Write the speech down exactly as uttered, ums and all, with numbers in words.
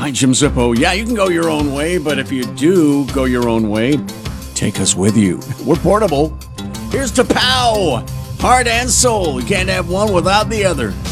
Hi, Jim Zippo. Yeah, you can go your own way, but if you do go your own way, take us with you. We're portable. Here's to POW! Heart and soul. You can't have one without the other.